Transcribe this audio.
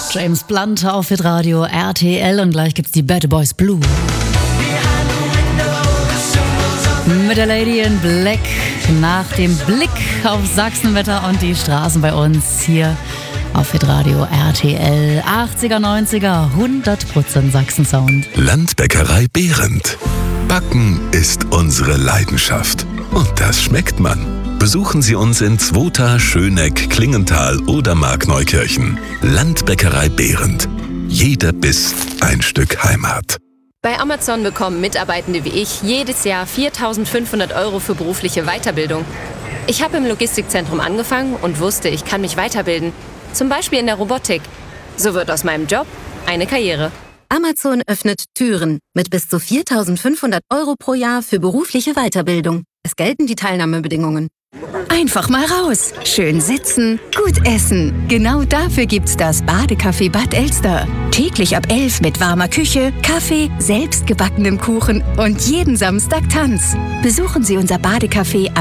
James Blunt auf Hitradio RTL und gleich gibt's die Bad Boys Blue. Mit der Lady in Black nach dem Blick auf Sachsenwetter und die Straßen bei uns hier auf Hitradio RTL. 80er, 90er, 100% Sachsen-Sound. Landbäckerei Behrendt. Backen ist unsere Leidenschaft. Und das schmeckt man. Besuchen Sie uns in Zwota, Schöneck, Klingenthal oder Markneukirchen. Landbäckerei Behrendt. Jeder Biss ein Stück Heimat. Bei Amazon bekommen Mitarbeitende wie ich jedes Jahr 4.500 € für berufliche Weiterbildung. Ich habe im Logistikzentrum angefangen und wusste, ich kann mich weiterbilden. Zum Beispiel in der Robotik. So wird aus meinem Job eine Karriere. Amazon öffnet Türen mit bis zu 4.500 € pro Jahr für berufliche Weiterbildung. Es gelten die Teilnahmebedingungen. Einfach mal raus, schön sitzen, gut essen. Genau dafür gibt's das Badecafé Bad Elster. Täglich ab 11 mit warmer Küche, Kaffee, selbstgebackenem Kuchen und jeden Samstag Tanz. Besuchen Sie unser Badecafé